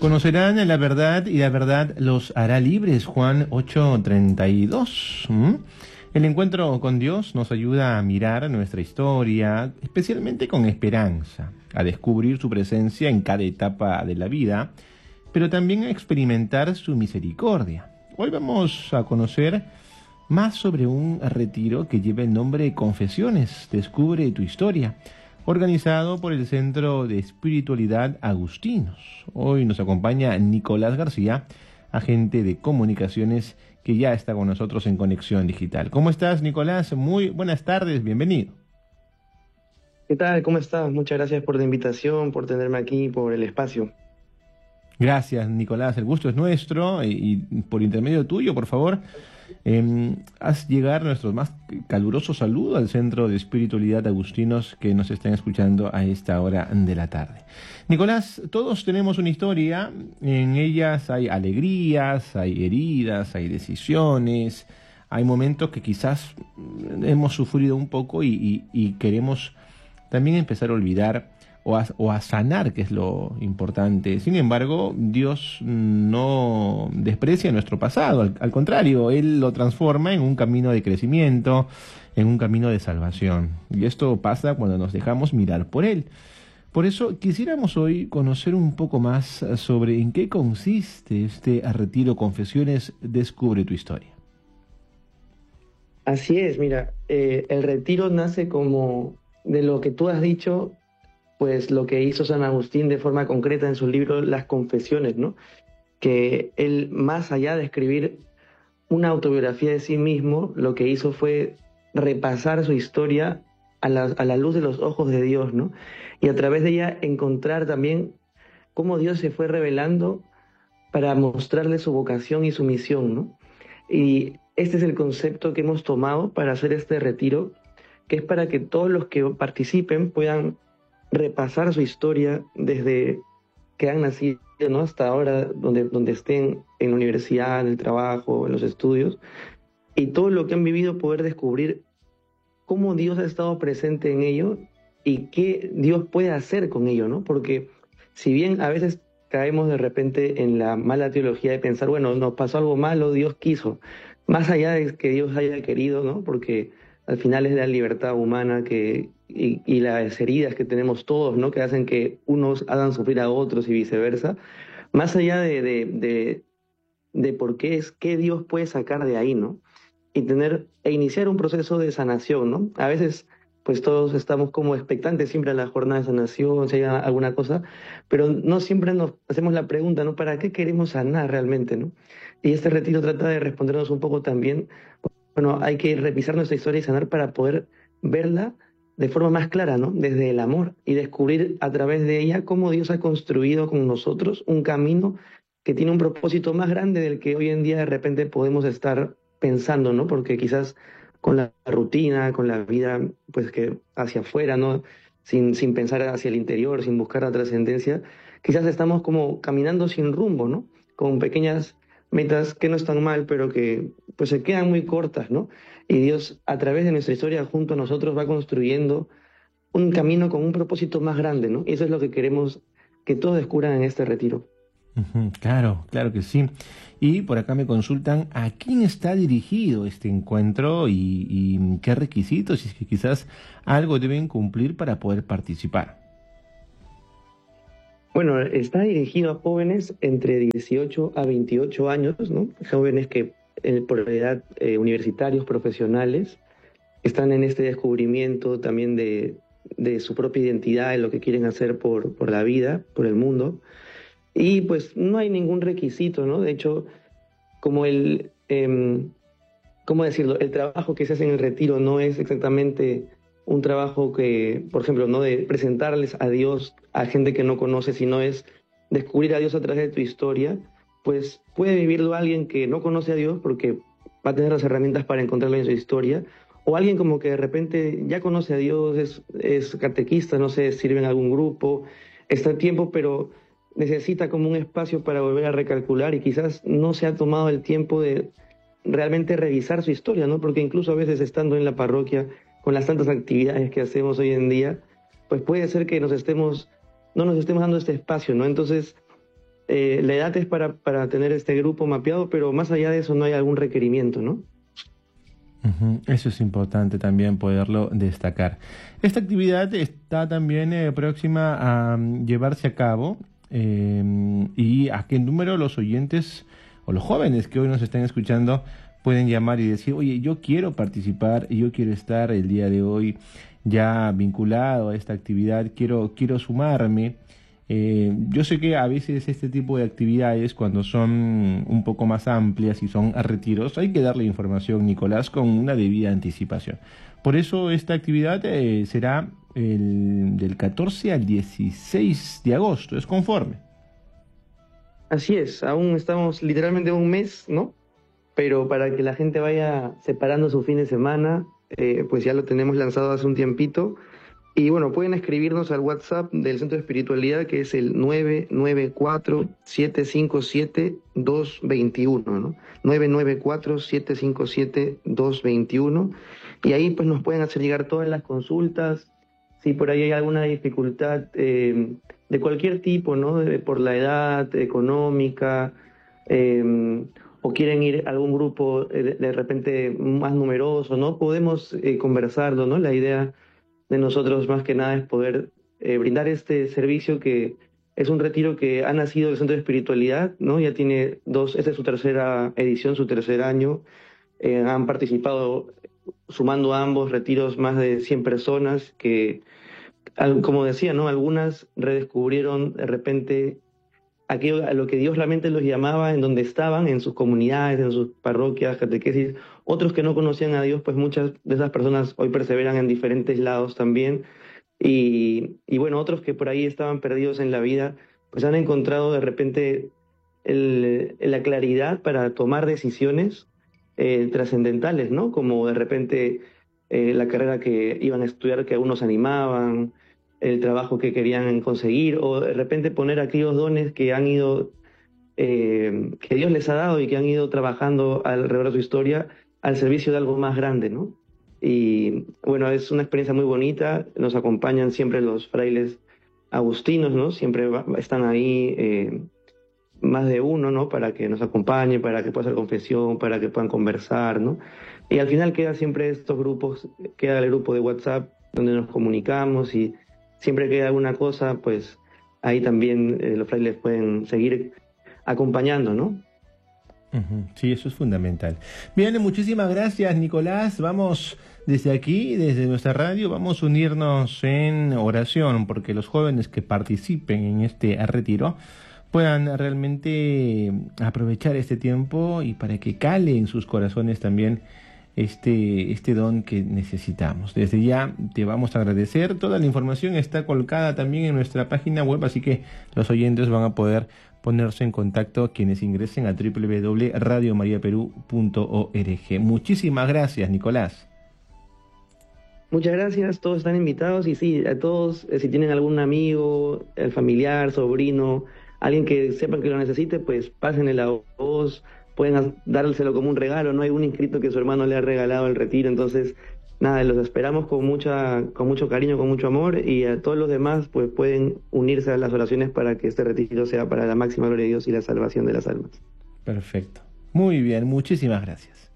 Conocerán la verdad y la verdad los hará libres. Juan 8:32. El encuentro con Dios nos ayuda a mirar nuestra historia, especialmente con esperanza, a descubrir su presencia en cada etapa de la vida, pero también a experimentar su misericordia. Hoy vamos a conocer más sobre un retiro que lleva el nombre Confesiones, Descubre tu Historia, organizado por el Centro de Espiritualidad Agustinos. Hoy nos acompaña Nicolás García, agente de comunicaciones, que ya está con nosotros en Conexión Digital. ¿Cómo estás, Nicolás? Muy buenas tardes, bienvenido. ¿Qué tal? ¿Cómo estás? Muchas gracias por la invitación, por tenerme aquí, por el espacio. Gracias, Nicolás, el gusto es nuestro y por intermedio tuyo, por favor, haz llegar nuestro más caluroso saludo al Centro de Espiritualidad Agustinos que nos están escuchando a esta hora de la tarde. Nicolás, todos tenemos una historia, en ellas hay alegrías, hay heridas, hay decisiones, hay momentos que quizás hemos sufrido un poco y queremos también empezar a olvidar o a sanar, que es lo importante. Sin embargo, Dios no desprecia nuestro pasado, al contrario, Él lo transforma en un camino de crecimiento, en un camino de salvación. Y esto pasa cuando nos dejamos mirar por Él. Por eso quisiéramos hoy conocer un poco más sobre en qué consiste este retiro Confesiones, Descubre tu Historia. Así es, mira, el retiro nace como de lo que tú has dicho, pues lo que hizo San Agustín de forma concreta en su libro Las Confesiones, ¿no? Que él, más allá de escribir una autobiografía de sí mismo, lo que hizo fue repasar su historia a la luz de los ojos de Dios, ¿no? Y a través de ella encontrar también cómo Dios se fue revelando para mostrarle su vocación y su misión, ¿no? Y este es el concepto que hemos tomado para hacer este retiro, que es para que todos los que participen puedan repasar su historia desde que han nacido, ¿no? Hasta ahora, donde estén en la universidad, en el trabajo, en los estudios, y todo lo que han vivido, poder descubrir cómo Dios ha estado presente en ello y qué Dios puede hacer con ello, ¿no? Porque si bien a veces caemos de repente en la mala teología de pensar, bueno, nos pasó algo malo, Dios quiso, más allá de que Dios haya querido, ¿no? Porque al final es la libertad humana y las heridas que tenemos todos, ¿no? Que hacen que unos hagan sufrir a otros y viceversa. Más allá de por qué es, qué Dios puede sacar de ahí, ¿no? E iniciar un proceso de sanación, ¿no? A veces, pues todos estamos como expectantes siempre a la jornada de sanación, si hay alguna cosa, pero no siempre nos hacemos la pregunta, ¿no? ¿Para qué queremos sanar realmente, ¿no? Y este retiro trata de respondernos un poco también. Bueno, hay que revisar nuestra historia y sanar para poder verla de forma más clara, ¿no? Desde el amor y descubrir a través de ella cómo Dios ha construido con nosotros un camino que tiene un propósito más grande del que hoy en día de repente podemos estar pensando, ¿no? Porque quizás con la rutina, con la vida, pues que hacia afuera, ¿no? Sin pensar hacia el interior, sin buscar la trascendencia, quizás estamos como caminando sin rumbo, ¿no? Con pequeñas metas que no están mal, pero que pues se quedan muy cortas, ¿no? Y Dios, a través de nuestra historia, junto a nosotros, va construyendo un camino con un propósito más grande, ¿no? Y eso es lo que queremos que todos descubran en este retiro. Claro, claro que sí. Y por acá me consultan a quién está dirigido este encuentro y qué requisitos, y es que quizás algo deben cumplir para poder participar. Bueno, está dirigido a jóvenes entre 18 a 28 años, ¿no? Jóvenes que por edad universitarios, profesionales, están en este descubrimiento también de su propia identidad, de lo que quieren hacer por la vida, por el mundo. Y pues no hay ningún requisito, ¿no? De hecho, como ¿cómo decirlo? El trabajo que se hace en el retiro no es exactamente un trabajo que, por ejemplo, no de presentarles a Dios a gente que no conoce, sino es descubrir a Dios a través de tu historia, pues puede vivirlo alguien que no conoce a Dios porque va a tener las herramientas para encontrarlo en su historia, o alguien como que de repente ya conoce a Dios, es catequista, no sé, sirve en algún grupo, está a tiempo, pero necesita como un espacio para volver a recalcular y quizás no se ha tomado el tiempo de realmente revisar su historia, ¿no? Porque incluso a veces estando en la parroquia, con las tantas actividades que hacemos hoy en día, pues puede ser que no nos estemos dando este espacio, ¿no? Entonces, la edad es para tener este grupo mapeado, pero más allá de eso no hay algún requerimiento, ¿no? Eso es importante también poderlo destacar. Esta actividad está también próxima a llevarse a cabo y a qué número los oyentes o los jóvenes que hoy nos están escuchando pueden llamar y decir, oye, yo quiero participar, yo quiero estar el día de hoy ya vinculado a esta actividad, quiero sumarme. Yo sé que a veces este tipo de actividades, cuando son un poco más amplias y son a retiros, hay que darle información, Nicolás, con una debida anticipación. Por eso esta actividad será del 14 al 16 de agosto, ¿es conforme? Así es, aún estamos literalmente un mes, ¿no? Pero para que la gente vaya separando su fin de semana, pues ya lo tenemos lanzado hace un tiempito. Y bueno, pueden escribirnos al WhatsApp del Centro de Espiritualidad, que es el 994-757-221, ¿no? 994-757-221. Y ahí pues nos pueden hacer llegar todas las consultas. Si por ahí hay alguna dificultad de cualquier tipo, ¿no? Por la edad económica, o quieren ir a algún grupo de repente más numeroso, ¿no? Podemos conversarlo, ¿no? La idea de nosotros más que nada es poder brindar este servicio que es un retiro que ha nacido del Centro de Espiritualidad, ¿no? Ya tiene esta es su tercera edición, su tercer año. Han participado, sumando a ambos retiros, más de 100 personas que, como decía, ¿no? Algunas redescubrieron de repente aquello a lo que Dios realmente los llamaba en donde estaban, en sus comunidades, en sus parroquias, catequesis. Otros que no conocían a Dios, pues muchas de esas personas hoy perseveran en diferentes lados también. Y bueno, otros que por ahí estaban perdidos en la vida, pues han encontrado de repente la claridad para tomar decisiones trascendentales, ¿no? Como de repente la carrera que iban a estudiar que algunos animaban, el trabajo que querían conseguir, o de repente poner aquellos dones que han ido, que Dios les ha dado y que han ido trabajando alrededor de su historia al servicio de algo más grande, ¿no? Y bueno, es una experiencia muy bonita, nos acompañan siempre los frailes agustinos, ¿no? Siempre están ahí más de uno, ¿no? Para que nos acompañe, para que pueda hacer confesión, para que puedan conversar, ¿no? Y al final queda siempre estos grupos, queda el grupo de WhatsApp donde nos comunicamos y siempre que hay alguna cosa, pues ahí también los frailes pueden seguir acompañando, ¿no? Sí, eso es fundamental. Bien, muchísimas gracias, Nicolás. Vamos desde aquí, desde nuestra radio, vamos a unirnos en oración porque los jóvenes que participen en este retiro puedan realmente aprovechar este tiempo y para que cale en sus corazones también este don que necesitamos. Desde ya te vamos a agradecer. Toda la información está colocada también en nuestra página web, así que los oyentes van a poder ponerse en contacto quienes ingresen a www.radiomariaperú.org. Muchísimas gracias, Nicolás. Muchas gracias, todos están invitados y sí, a todos, si tienen algún amigo, familiar, sobrino, alguien que sepan que lo necesite, pues pásenle la voz, pueden dárselo como un regalo, no hay un inscrito que su hermano le ha regalado el retiro, entonces nada, los esperamos con mucho cariño, con mucho amor y a todos los demás pues pueden unirse a las oraciones para que este retiro sea para la máxima gloria de Dios y la salvación de las almas. Perfecto. Muy bien, muchísimas gracias.